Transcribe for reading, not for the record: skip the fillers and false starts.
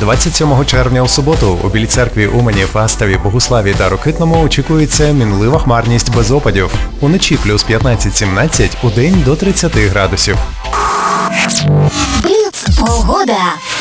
27 червня у суботу у Білій Церкві, Умані, Фастові, Богуславі та Рокитному очікується мінлива хмарність без опадів. Уночі плюс 15-17, удень до 30 градусів. Бліц погода.